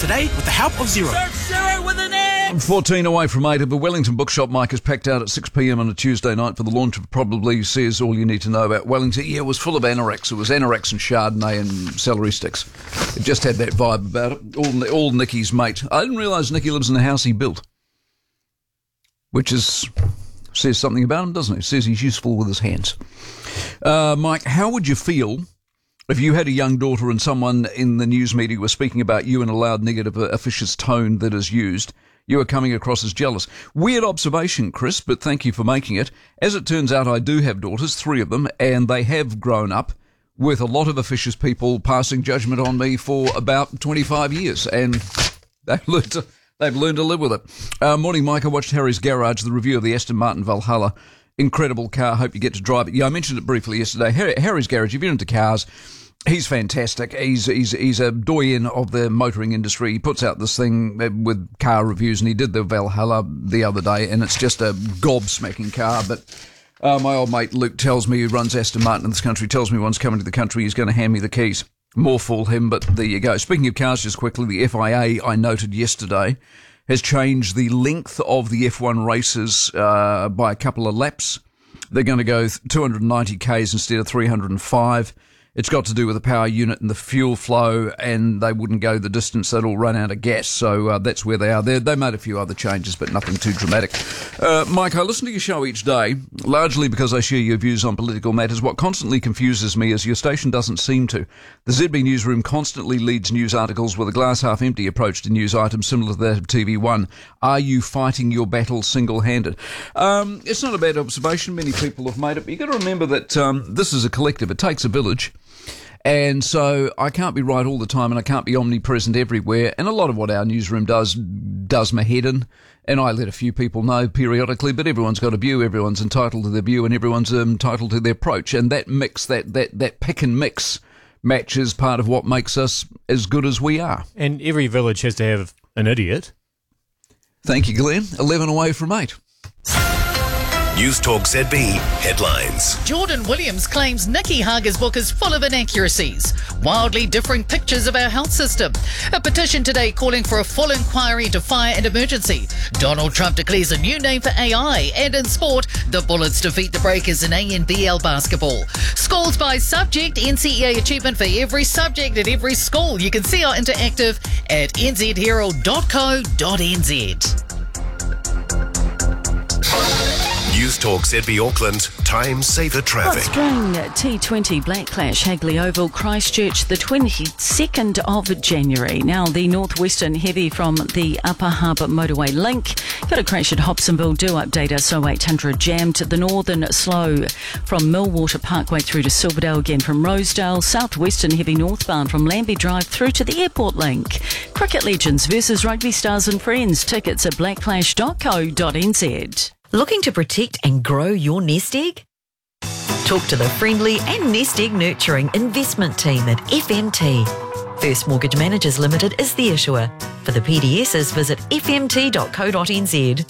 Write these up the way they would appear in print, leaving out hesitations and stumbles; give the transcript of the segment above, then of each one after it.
today with the help of Xero. Search Xero with an X! 14 away from 8 at the Wellington Bookshop. Mike is packed out at 6 p.m. on a Tuesday night for the launch of Probably Says All You Need to Know About Wellington. Yeah, it was full of anorex. It was anorex and Chardonnay and celery sticks. It just had that vibe about it. All Nicky's mate. I didn't realise Nicky lives in the house he built, which says something about him, doesn't it? It says he's useful with his hands. Mike, how would you feel if you had a young daughter and someone in the news media was speaking about you in a loud, negative, officious tone that is used? You are coming across as jealous. Weird observation, Chris, but thank you for making it. As it turns out, I do have daughters, 3 of them, and they have grown up with a lot of officious people passing judgment on me for about 25 years, and they've learned to live with it. Morning, Mike. I watched Harry's Garage, the review of the Aston Martin Valhalla. Incredible car. Hope you get to drive it. Yeah, I mentioned it briefly yesterday. Harry's Garage, if you're into cars, he's fantastic. He's a doyen of the motoring industry. He puts out this thing with car reviews, and he did the Valhalla the other day, and it's just a gobsmacking car. But my old mate Luke tells me, who runs Aston Martin in this country, tells me once coming to the country he's going to hand me the keys. More fool him, but there you go. Speaking of cars, just quickly, the FIA, I noted yesterday, has changed the length of the F1 races by a couple of laps. They're going to go 290 Ks instead of 305. It's got to do with the power unit and the fuel flow, and they wouldn't go the distance. They'd all run out of gas, so that's where they are. They made a few other changes, but nothing too dramatic. Mike, I listen to your show each day, largely because I share your views on political matters. What constantly confuses me is your station doesn't seem to. The ZB Newsroom constantly leads news articles with a glass-half-empty approach to news items similar to that of TV1. Are you fighting your battle single-handed? It's not a bad observation. Many people have made it, but you've got to remember that this is a collective. It takes a village. And so I can't be right all the time, and I can't be omnipresent everywhere. And a lot of what our newsroom does my head in. And I let a few people know periodically, but everyone's got a view, everyone's entitled to their view, and everyone's entitled to their approach. And that mix, that pick and mix match is part of what makes us as good as we are. And every village has to have an idiot. Thank you, Glenn. 11 away from 8. News Talk ZB headlines. Jordan Williams claims Nicky Hager's book is full of inaccuracies. Wildly differing pictures of our health system. A petition today calling for a full inquiry into fire and emergency. Donald Trump declares a new name for AI. And in sport, the Bullets defeat the Breakers in ANBL basketball. Schools by subject, NCEA achievement for every subject at every school. You can see our interactive at nzherald.co.nz. News Talk ZB Auckland, time saver traffic. Spring T20 Black Clash, Hagley Oval, Christchurch, the 22nd of January. Now, the northwestern heavy from the Upper Harbour Motorway link. Got a crash at Hobsonville. Do update us 0800 jammed. The northern slow from Millwater Parkway through to Silverdale, again from Rosedale. Southwestern heavy northbound from Lambie Drive through to the airport link. Cricket legends versus rugby stars and friends. Tickets at blackclash.co.nz. Looking to protect and grow your nest egg? Talk to the friendly and nest egg nurturing investment team at FMT. First Mortgage Managers Limited is the issuer. For the PDSs, visit fmt.co.nz.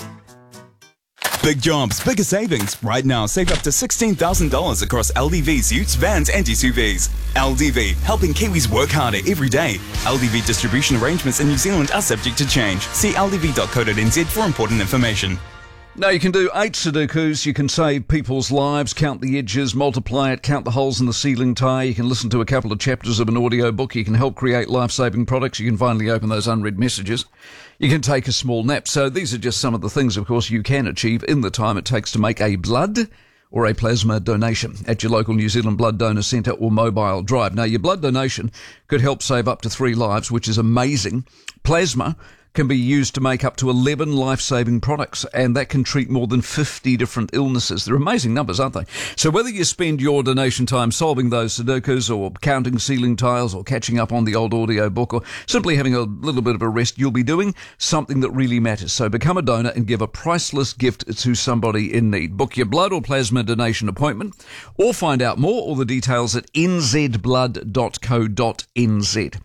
Big jobs, bigger savings. Right now, save up to $16,000 across LDV's utes, vans and SUVs. LDV, helping Kiwis work harder every day. LDV distribution arrangements in New Zealand are subject to change. See ldv.co.nz for important information. Now, you can do 8 Sudokus, you can save people's lives, count the edges, multiply it, count the holes in the ceiling tile, you can listen to a couple of chapters of an audio book, you can help create life-saving products, you can finally open those unread messages, you can take a small nap. So these are just some of the things, of course, you can achieve in the time it takes to make a blood or a plasma donation at your local New Zealand Blood Donor Centre or mobile drive. Now, your blood donation could help save up to 3 lives, which is amazing. Plasma can be used to make up to 11 life-saving products, and that can treat more than 50 different illnesses. They're amazing numbers, aren't they? So whether you spend your donation time solving those Sudokus or counting ceiling tiles or catching up on the old audio book or simply having a little bit of a rest, you'll be doing something that really matters. So become a donor and give a priceless gift to somebody in need. Book your blood or plasma donation appointment or find out more, all the details at nzblood.co.nz.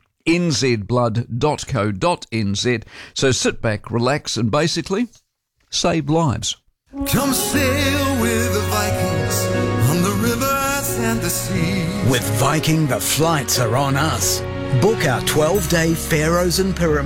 nzblood.co.nz. So sit back, relax, and basically save lives. Come sail with the Vikings on the rivers and the sea. With Viking, the flights are on us. Book our 12-day Pharaohs and Pyramids